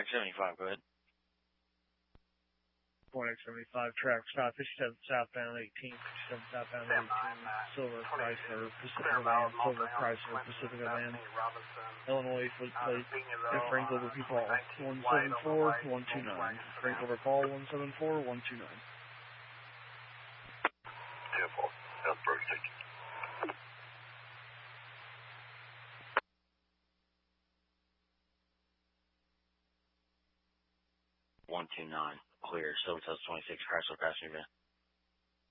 X75, go ahead. Point X75, track stop, 57 southbound 18, 57 southbound 18, Silver Chrysler, Pacifica van, Silver Chrysler, Pacifica van, Illinois footplate, Frank over Paul, 174-129, Frank over Paul, 174-129. 10-4, that's perfect. 129, clear, Silver Test 26, Chrysler passenger van.